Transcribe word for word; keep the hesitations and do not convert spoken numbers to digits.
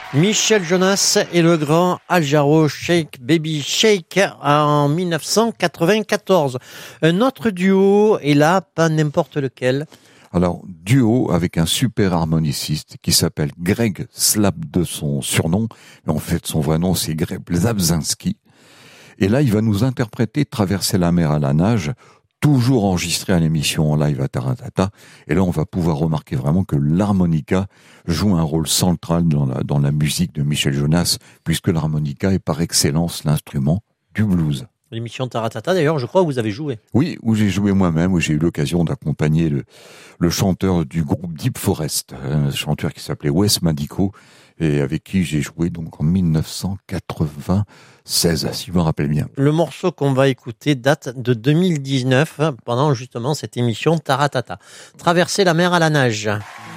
Michel Jonas et le grand Al Jarreau, Shake Baby Shake en dix-neuf cent quatre-vingt-quatorze. Un autre duo, et là, pas n'importe lequel. Alors, duo avec un super harmoniciste qui s'appelle Greg Slab de son surnom, mais en fait son vrai nom c'est Greg Zabzinski. Et là, il va nous interpréter Traverser la mer à la nage, toujours enregistré à l'émission en live à Taratata. Et là, on va pouvoir remarquer vraiment que l'harmonica joue un rôle central dans la, dans la musique de Michel Jonas, puisque l'harmonica est par excellence l'instrument du blues. L'émission Taratata, d'ailleurs, je crois que vous avez joué. Oui, où j'ai joué moi-même, où j'ai eu l'occasion d'accompagner le, le chanteur du groupe Deep Forest, un chanteur qui s'appelait Wes Madico, et avec qui j'ai joué donc en dix-neuf cent quatre-vingt-seize, si je me rappelle bien. Le morceau qu'on va écouter date de deux mille dix-neuf, pendant justement cette émission Taratata. Traverser la mer à la nage.